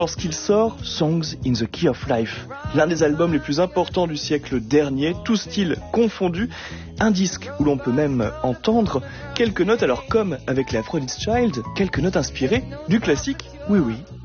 lorsqu'il sort Songs in the Key of Life, l'un des albums les plus importants du siècle dernier, tout style confondu, un disque où l'on peut même entendre quelques notes, alors comme avec les Aphrodite's Child, quelques notes inspirées du classique Oui Oui.